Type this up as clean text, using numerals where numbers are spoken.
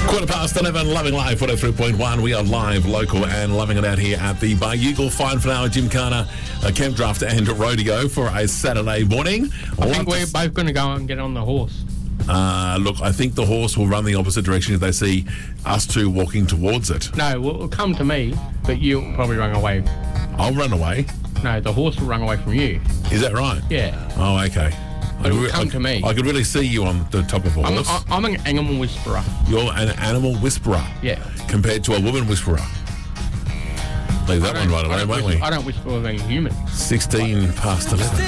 11, Loving Life, 103.1. We are live, local, and loving it out here at the Barugal Fine Flower Gymkhana Camp Draft and Rodeo for a Saturday morning. I think we're both going to go and get on the horse. Look, I think the horse will run the opposite direction if they see us two walking towards it. No, it'll come to me, but you'll probably run away. I'll run away. No, the horse will run away from you. Is that right? Yeah. Oh, okay. Come to me. I could really see you on the top of a horse. I'm an animal whisperer. You're an animal whisperer. Yeah. Compared to a woman whisperer. Leave that one right away, won't we? I don't whisper with any human. 16 past 11.